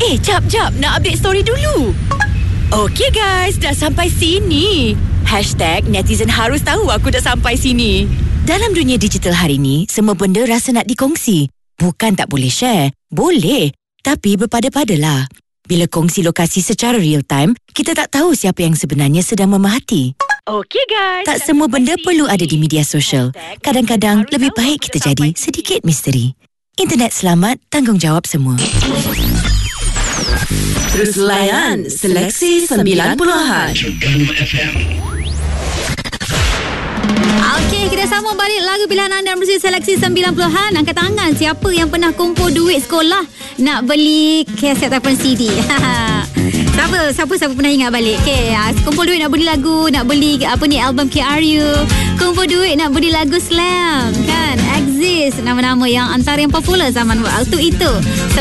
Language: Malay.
Jap, nak update story dulu. Okey guys, dah sampai sini. #netizen harus tahu aku dah sampai sini. Dalam dunia digital hari ni, semua benda rasa nak dikongsi. Bukan tak boleh share. Boleh. Tapi berpada-padalah. Bila kongsi lokasi secara real time, kita tak tahu siapa yang sebenarnya sedang memerhati. Okey guys. Tak semua benda perlu ada di media sosial. Kadang-kadang lebih baik kita jadi sedikit misteri. Internet selamat, tanggungjawab semua. Terus layan Seleksi 90-an. Okey, kita sambung balik lagu pilihan anda bersama Seleksi 90-an. Angkat tangan siapa yang pernah kumpul duit sekolah nak beli kaset ataupun CD. Siapa pernah ingat balik? Okey, kumpul duit nak beli lagu, nak beli album KRU, kumpul duit nak beli lagu Slam, kan? Exist, nama-nama yang antara yang popular zaman waktu itu.